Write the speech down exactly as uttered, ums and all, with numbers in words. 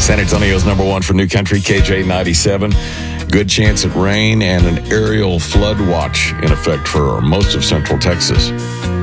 San Antonio's number one for New Country, K J ninety-seven. Good chance at rain and an aerial flood watch in effect for most of central Texas.